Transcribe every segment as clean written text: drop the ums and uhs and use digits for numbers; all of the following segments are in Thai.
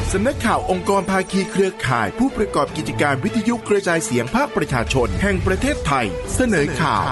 สำนักข่าวองค์กรภาคีเครือข่ายผู้ประกอบกิจการวิทยุกระจายเสียงภาคประชาชนแห่งประเทศไทยเสนอข่าว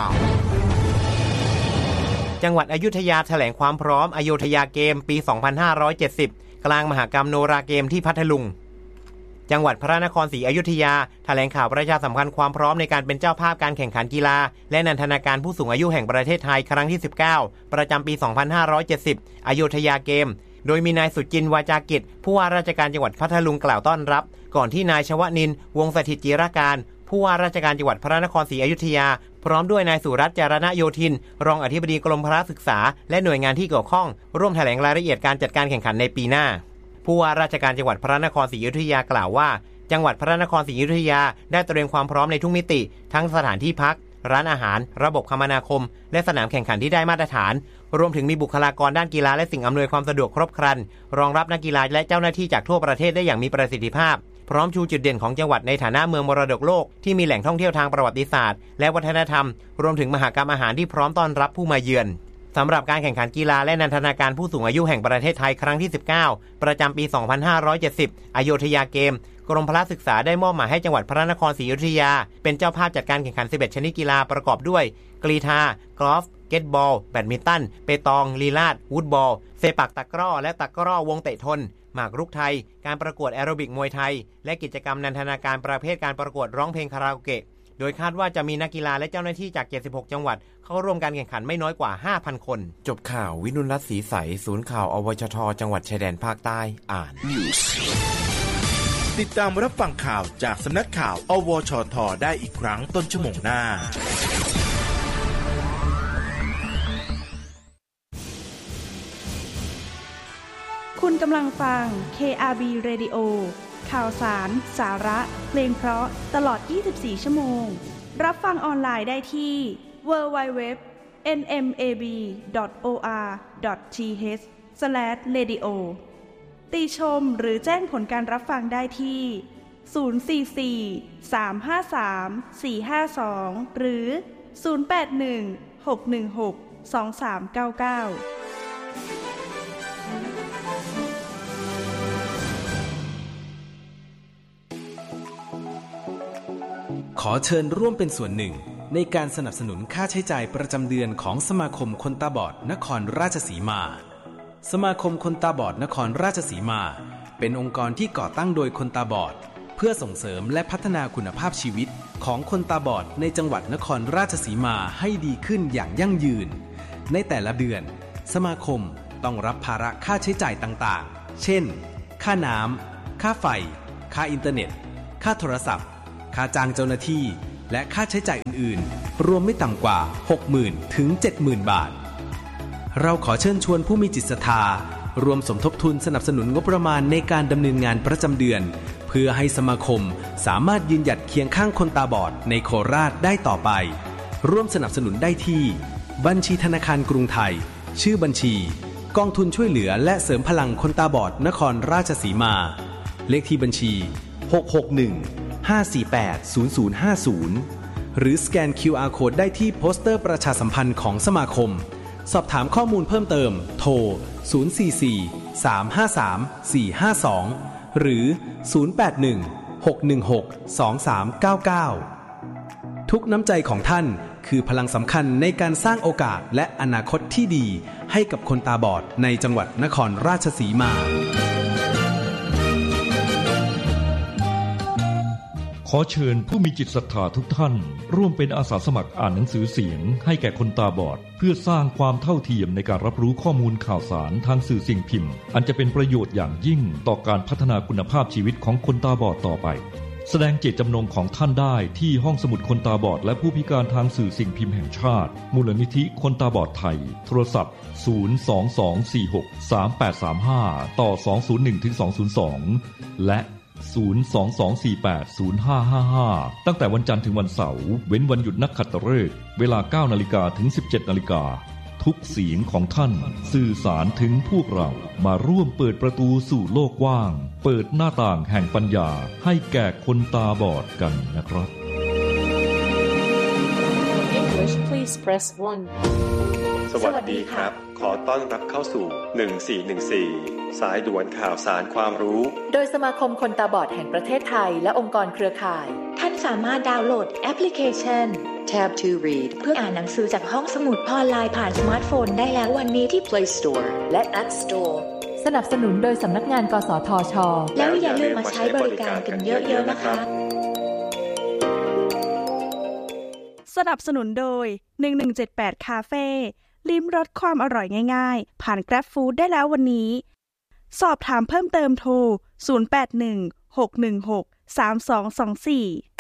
จังหวัดอยุธยาแถลงความพร้อมอโยธยาเกมปี 2570 กลางมหกรรมโนราเกมที่พัทลุงจังหวัดพระนครศรีอยุธยาแถลงข่าวประชาสัมพันธ์ความพร้อมในการเป็นเจ้าภาพการแข่งขันกีฬาและนันทนาการผู้สูงอายุแห่งประเทศไทยครั้งที่ 19 ประจำปี 2570 อโยธยาเกมโดยมีนายสุจินต์ วาจากิจผู้ว่าราชการจังหวัดพัทลุงกล่าวต้อนรับก่อนที่นายชวนินทร์ วงศ์สถิตจิรการผู้ว่าราชการจังหวัดพระนครศรีอยุธยาพร้อมด้วยนายสุรัตน์ จารณโยธินรองอธิบดีกรมพละศึกษาและหน่วยงานที่เกี่ยวข้องร่วมแถลงรายละเอียดการจัดการแข่งขันในปีหน้าผู้ว่าราชการจังหวัดพระนครศรีอยุธยากล่าวว่าจังหวัดพระนครศรีอยุธยาได้เตรียมความพร้อมในทุกมิติทั้งสถานที่พักร้านอาหารระบบคมนาคมและสนามแข่งขันที่ได้มาตรฐานรวมถึงมีบุคลากรด้านกีฬาและสิ่งอำนวยความสะดวกครบครันรองรับนักกีฬาและเจ้าหน้าที่จากทั่วประเทศได้อย่างมีประสิทธิภาพพร้อมชูจุดเด่นของจังหวัดในฐานะเมืองมรดกโลกที่มีแหล่งท่องเที่ยวทางประวัติศาสตร์และวัฒนธรรมรวมถึงมหกรรมอาหารที่พร้อมต้อนรับผู้มาเยือนสำหรับการแข่งขันกีฬาและนันทนาการผู้สูงอายุแห่งประเทศไทยครั้งที่ 19 ประจำปี 2570 อโยธยาเกมกรมพละศึกษาได้มอบหมายให้จังหวัดพระนครศรีอยุธยาเป็นเจ้าภาพจัดการแข่งขัน 11 ชนิดกีฬาประกอบด้วยกรีฑากอล์ฟเกตบอลแบดมินตันเปตองลีลาดวูดบอลเซปักตะกร้อและตะกร้อวงเตะทนหมากรุกไทยการประกวดแอโรบิกมวยไทยและกิจกรรมนันทนาการประเภทการประกวดร้องเพลงคาราโอเกะโดยคาดว่าจะมีนักกีฬาและเจ้าหน้าที่จาก 76 จังหวัดเข้าร่วมการแข่งขันไม่น้อยกว่า 5,000 คนจบข่าววินุรัตน์ศรีใสศูนย์ข่าวอวชทจังหวัดชายแดนภาคใต้อ่านติดตามรับฟังข่าวจากสำนักข่าวอวชทได้อีกครั้งต้นชั่วโมงหน้าคุณกำลังฟัง KRB Radio ข่าวสารสาระเพลงเพราะตลอด 24 ชั่วโมงรับฟังออนไลน์ได้ที่ www.nmab.or.th/radio ติชมหรือแจ้งผลการรับฟังได้ที่ 044-353-452 หรือ 081-616-2399 ขอเชิญร่วมเป็นส่วนหนึ่งในการสนับสนุนค่าใช้จ่ายประจำเดือนของสมาคมคนตาบอดนครราชสีมาสมาคมคนตาบอดนครราชสีมาเป็นองค์กรที่ก่อตั้งโดยคนตาบอดเพื่อส่งเสริมและพัฒนาคุณภาพชีวิตของคนตาบอดในจังหวัดนครราชสีมาให้ดีขึ้นอย่างยั่งยืนในแต่ละเดือนสมาคมต้องรับภาระค่าใช้จ่ายต่างๆเช่นค่าน้ำค่าไฟค่าอินเทอร์เน็ตค่าโทรศัพท์ค่าจ้างเจ้าหน้าที่และค่าใช้จ่ายอื่นๆรวมไม่ต่ำกว่า 60,000 ถึง 70,000 บาทเราขอเชิญชวนผู้มีจิตศรัทธารวมสมทบทุนสนับสนุนงบประมาณในการดำเนินงานประจำเดือนเพื่อให้สมาคมสามารถยืนหยัดเคียงข้างคนตาบอดในโคราชได้ต่อไปร่วมสนับสนุนได้ที่บัญชีธนาคารกรุงไทยชื่อบัญชีกองทุนช่วยเหลือและเสริมพลังคนตาบอดนครราชสีมาเลขที่บัญชี661-548-0050หรือสแกน QR Code ได้ที่โปสเตอร์ประชาสัมพันธ์ของสมาคมสอบถามข้อมูลเพิ่มเติมโทร044-353-452หรือ081-616-2399ทุกน้ำใจของท่านคือพลังสำคัญในการสร้างโอกาสและอนาคตที่ดีให้กับคนตาบอดในจังหวัดนครราชสีมาขอเชิญผู้มีจิตศรัทธาทุกท่านร่วมเป็นอาสาสมัครอ่านหนังสือเสียงให้แก่คนตาบอดเพื่อสร้างความเท่าเทียมในการรับรู้ข้อมูลข่าวสารทางสื่อสิ่งพิมพ์อันจะเป็นประโยชน์อย่างยิ่งต่อการพัฒนาคุณภาพชีวิตของคนตาบอดต่อไปแสดงเจตจำนงของท่านได้ที่ห้องสมุดคนตาบอดและผู้พิการทางสื่อสิ่งพิมพ์แห่งชาติมูลนิธิคนตาบอดไทยโทรศัพท์022463835ต่อ201-202และ022480555ตั้งแต่วันจันทร์ถึงวันเสาร์เว้นวันหยุดนักขัตฤกษ์เวลา 9:00 นถึง 17:00 นทุกเสียงของท่านสื่อสารถึงพวกเรามาร่วมเปิดประตูสู่โลกกว้างเปิดหน้าต่างแห่งปัญญาให้แก่คนตาบอดกันนะครับ English please please press 1 สวัสดีครับขอต้อนรับเข้าสู่1414สายด่วนข่าวสารความรู้โดยสมาคมคนตาบอดแห่งประเทศไทยและองค์กรเครือข่ายท่านสามารถดาวน์โหลดแอปพลิเคชัน Tab to Read เพื่ออ่านหนังสือจากห้องสมุดออนไลน์ผ่านสมาร์ทโฟนได้แล้ววันนี้ที่ Play Store และ App Store สนับสนุนโดยสำนักงานกสทช. แล้วอย่าลืมมาใช้บริการกันเยอะๆนะคะสนับสนุนโดย1178คาเฟ่ลิ้มรสความอร่อยง่ายๆผ่าน Grab Food ได้แล้ววันนี้สอบถามเพิ่มเติมโทร0816163224